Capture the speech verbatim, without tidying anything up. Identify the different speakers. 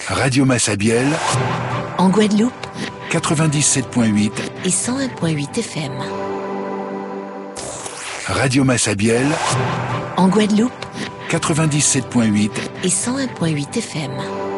Speaker 1: Radio Massabielle,
Speaker 2: en Guadeloupe,
Speaker 1: quatre-vingt-dix-sept point huit
Speaker 2: et cent un point huit F M.
Speaker 1: Radio Massabielle,
Speaker 2: en Guadeloupe,
Speaker 1: quatre-vingt-dix-sept point huit
Speaker 2: et cent un point huit F M.